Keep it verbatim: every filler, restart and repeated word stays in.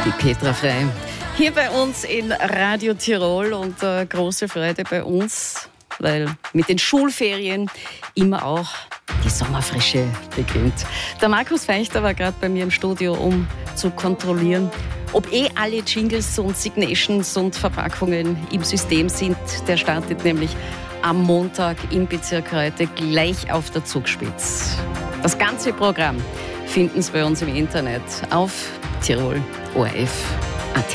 Die Petra Frei. Hier bei uns in Radio Tirol und äh, große Freude bei uns, weil mit den Schulferien immer auch die Sommerfrische beginnt. Der Markus Feichter war gerade bei mir im Studio, um zu kontrollieren, ob eh alle Jingles und Signations und Verpackungen im System sind. Der startet nämlich am Montag im Bezirk heute gleich auf der Zugspitz. Das ganze Programm finden Sie bei uns im Internet auf Tirol O R F.